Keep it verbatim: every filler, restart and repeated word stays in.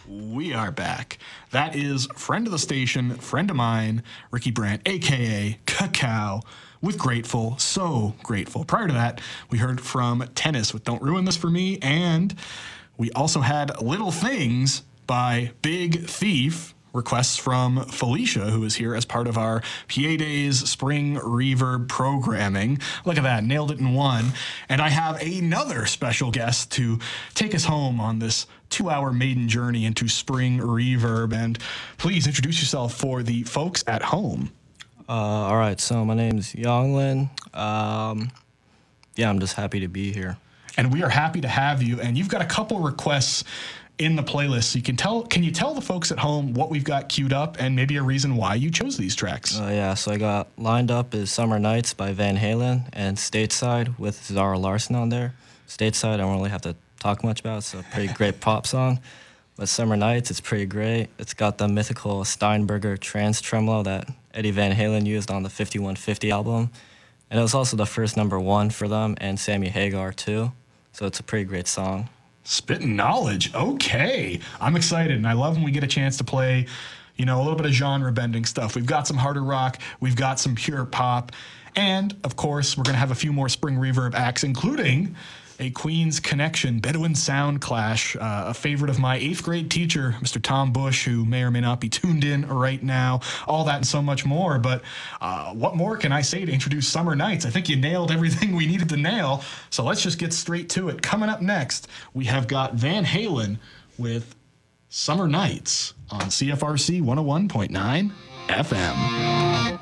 We are back. That is friend of the station, friend of mine, Ricky Brandt, a k a. Cacao, with Grateful. So grateful. Prior to that, we heard from Tennis with Don't Ruin This For Me, and we also had Little Things by Big Thief. Requests from Felicia, who is here as part of our P A Days Spring Reverb programming. Look at that, nailed it in one. And I have another special guest to take us home on this two-hour maiden journey into Spring Reverb. And please introduce yourself for the folks at home. Uh, all right, so my name's Yonglin. Um, yeah, I'm just happy to be here. And we are happy to have you. And you've got a couple requests in the playlist. So you can tell, can you tell the folks at home what we've got queued up and maybe a reason why you chose these tracks? Uh, yeah, so I got lined up is Summer Nights by Van Halen and Stateside with Zara Larsson on there. Stateside, I don't really have to talk much about. It's a pretty great pop song. But Summer Nights, it's pretty great. It's got the mythical Steinberger trans tremolo that Eddie Van Halen used on the fifty-one fifty album. And it was also the first number one for them and Sammy Hagar too. So it's a pretty great song. Spitting knowledge. Okay. I'm excited, and I love when we get a chance to play, you know, a little bit of genre-bending stuff. We've got some harder rock. We've got some pure pop. And, of course, we're going to have a few more Spring Reverb acts, including a Queen's Connection, Bedouin Sound Clash, uh, a favorite of my eighth grade teacher, Mister Tom Bush, who may or may not be tuned in right now, all that and so much more. But uh, what more can I say to introduce Summer Nights? I think you nailed everything we needed to nail. So let's just get straight to it. Coming up next, we have got Van Halen with Summer Nights on C F R C one oh one point nine F M.